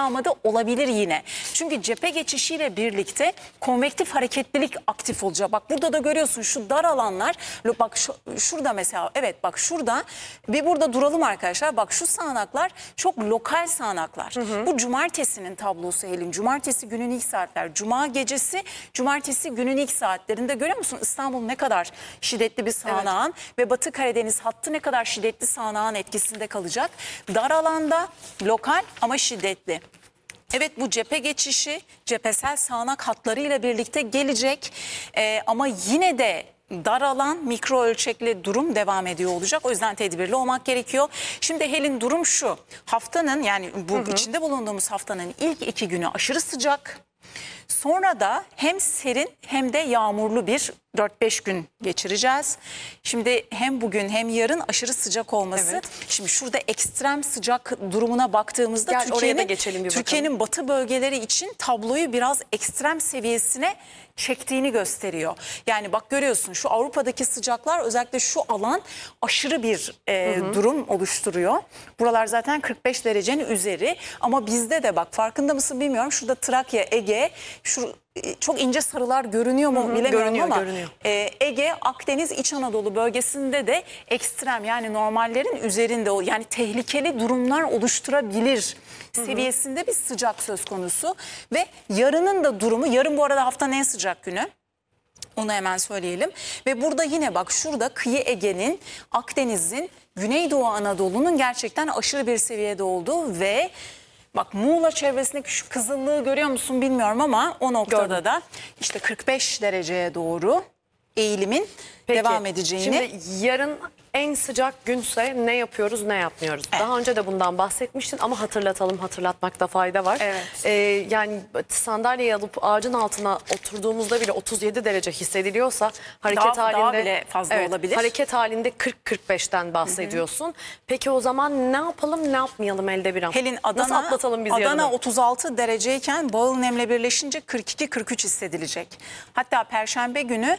yağmada olabilir yine. Çünkü cephe geçişiyle birlikte konvektif hareketlilik aktif olacak. Bak burada da görüyorsun şu dar alanlar. Bak şurada mesela, evet bak şurada, bir burada duralım arkadaşlar. Bak şu sağanaklar çok lokal sağanaklar. Bu cumartesinin tablosu Helin. Cumartesi günün ilk saatler. Cuma gecesi, cumartesi günün ilk saatlerinde görüyor musun? İstanbul ne kadar şiddetli bir sağanağın ve Batı Karadeniz hattı ne kadar şiddetli sağanağın etkisinde kalacak. Dar alanda lokal ama şiddetli. Evet, bu cephe geçişi cephesel sağanak hatlarıyla birlikte gelecek ama yine de dar alan, mikro ölçekli durum devam ediyor olacak. O yüzden tedbirli olmak gerekiyor. Şimdi Helin, durum şu: haftanın, yani bu içinde bulunduğumuz haftanın ilk 2 günü aşırı sıcak. Sonra da hem serin hem de yağmurlu bir 4-5 gün geçireceğiz. Şimdi hem bugün hem yarın aşırı sıcak olması. Evet. Şimdi şurada ekstrem sıcak durumuna baktığımızda Türkiye'nin batı bölgeleri için tabloyu biraz ekstrem seviyesine çektiğini gösteriyor. Yani bak görüyorsun, şu Avrupa'daki sıcaklar, özellikle şu alan aşırı bir durum oluşturuyor. Buralar zaten 45 derecenin üzeri, ama bizde de bak, farkında mısın bilmiyorum, şurada Trakya, Ege, şu çok ince sarılar görünüyor mu bilemiyorum ama görünüyor. Ege, Akdeniz, İç Anadolu bölgesinde de ekstrem, yani normallerin üzerinde, yani tehlikeli durumlar oluşturabilir seviyesinde bir sıcak söz konusu. Ve yarının da durumu, yarın bu arada haftanın en sıcak günü. Onu hemen söyleyelim. Ve burada yine bak, şurada kıyı Ege'nin, Akdeniz'in, Güneydoğu Anadolu'nun gerçekten aşırı bir seviyede olduğu ve bak Muğla çevresindeki şu kızıllığı görüyor musun bilmiyorum ama o noktada da işte 45 dereceye doğru eğilimin devam edeceğini. Şimdi yarın en sıcak günse ne yapıyoruz, ne yapmıyoruz? Evet. Daha önce de bundan bahsetmiştin ama hatırlatalım, hatırlatmakta fayda var. Evet. Yani sandalyeyi alıp ağacın altına oturduğumuzda bile 37 derece hissediliyorsa hareket halinde daha bile fazla olabilir. Hareket halinde 40-45'ten bahsediyorsun. Peki o zaman ne yapalım, ne yapmayalım elde bir an? Helin, nasıl atlatalım biz Adana yarını? 36 dereceyken bağıl nemle birleşince 42-43 hissedilecek. Hatta Perşembe günü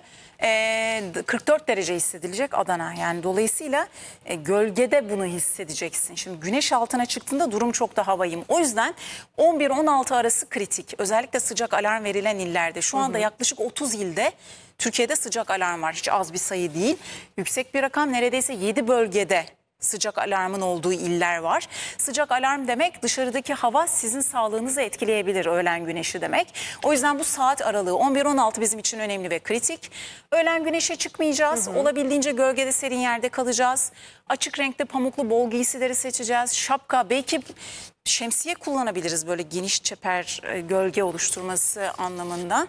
44 derece hissedilecek Adana. Yani dolayısıyla gölgede bunu hissedeceksin. Şimdi güneş altına çıktığında durum çok daha vahim. O yüzden 11-16 arası kritik. Özellikle sıcak alarm verilen illerde. Şu anda yaklaşık 30 ilde Türkiye'de sıcak alarm var. Hiç az bir sayı değil. Yüksek bir rakam, neredeyse 7 bölgede sıcak alarmın olduğu iller var. Sıcak alarm demek, dışarıdaki hava sizin sağlığınızı etkileyebilir, öğlen güneşi demek. O yüzden bu saat aralığı 11-16 bizim için önemli ve kritik. Öğlen güneşe çıkmayacağız. Olabildiğince gölgede, serin yerde kalacağız. Açık renkte pamuklu bol giysileri seçeceğiz. Şapka, belki şemsiye kullanabiliriz, böyle geniş çeper gölge oluşturması anlamında.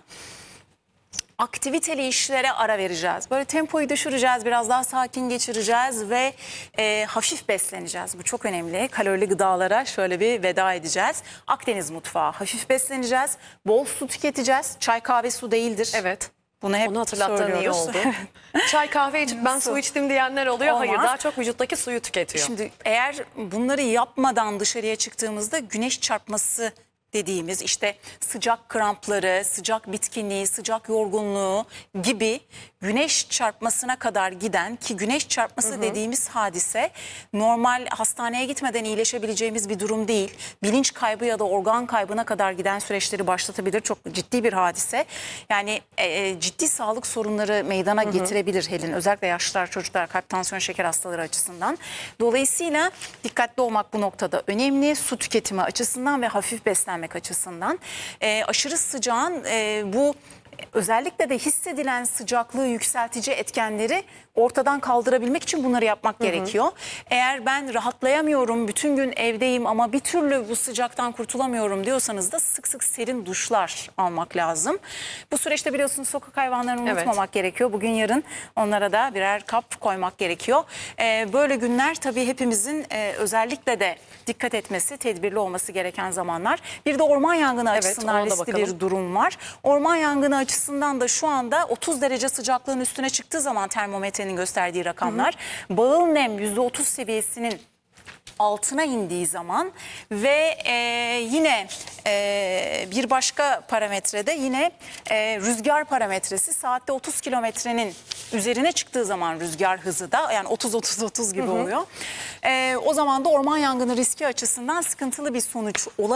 Aktiviteli işlere ara vereceğiz. Böyle tempoyu düşüreceğiz, biraz daha sakin geçireceğiz ve hafif besleneceğiz. Bu çok önemli. Kalorili gıdalara şöyle bir veda edeceğiz. Akdeniz mutfağı, hafif besleneceğiz. Bol su tüketeceğiz. Çay, kahve su değildir. Evet. Bunu hep hatırlattığın iyi oldu. Çay, kahve içip ben su içtim diyenler oluyor. Olmaz. Hayır, daha çok vücuttaki suyu tüketiyor. Şimdi eğer bunları yapmadan dışarıya çıktığımızda güneş çarpması dediğimiz, işte sıcak krampları, sıcak bitkinliği, sıcak yorgunluğu gibi güneş çarpmasına kadar giden, ki güneş çarpması dediğimiz hadise normal hastaneye gitmeden iyileşebileceğimiz bir durum değil. Bilinç kaybı ya da organ kaybına kadar giden süreçleri başlatabilir. Çok ciddi bir hadise. Yani ciddi sağlık sorunları meydana getirebilir Helin. Özellikle yaşlılar, çocuklar, kalp, tansiyon, şeker hastaları açısından. Dolayısıyla dikkatli olmak bu noktada önemli. Su tüketimi açısından ve hafif beslenmek açısından. Aşırı sıcağın bu özellikle de hissedilen sıcaklığı yükseltici etkenleri ortadan kaldırabilmek için bunları yapmak gerekiyor. Eğer ben rahatlayamıyorum, bütün gün evdeyim ama bir türlü bu sıcaktan kurtulamıyorum diyorsanız da sık sık serin duşlar almak lazım. Bu süreçte biliyorsunuz sokak hayvanlarını unutmamak gerekiyor. Bugün yarın onlara da birer kap koymak gerekiyor. Böyle günler tabii hepimizin özellikle de dikkat etmesi, tedbirli olması gereken zamanlar. Bir de orman yangını açısından riskli bir durum var. Orman yangını açısından da şu anda 30 derece sıcaklığın üstüne çıktığı zaman termometrenin gösterdiği rakamlar, bağıl nem %30 seviyesinin altına indiği zaman ve yine bir başka parametrede yine rüzgar parametresi saatte 30 kilometrenin üzerine çıktığı zaman, rüzgar hızı da yani 30-30-30 gibi oluyor. O zaman da orman yangını riski açısından sıkıntılı bir sonuç olabilir.